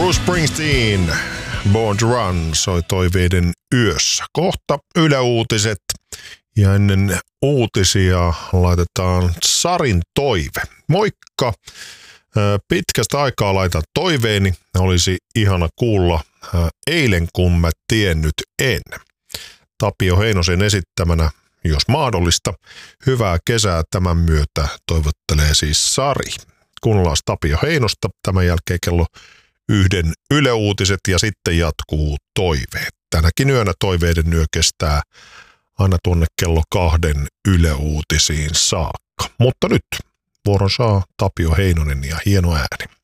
Bruce Springsteen, Born to Run, soi toiveiden yössä. Kohta Yle Uutiset ja ennen uutisia laitetaan Sarin toive. Moikka! Pitkästä aikaa laitan toiveeni. Olisi ihana kuulla eilen kun mä tiennyt en. Tapio Heinosen esittämänä, jos mahdollista. Hyvää kesää tämän myötä toivottelee siis Sari. Kuunnellaan Tapio Heinosta. Tämän jälkeen kello 1 Yle Uutiset ja sitten jatkuu toiveet. Tänäkin yönä toiveiden yö kestää aina tuonne kello 2 Yle Uutisiin saakka. Mutta nyt vuoron saa Tapio Heinonen ja hieno ääni.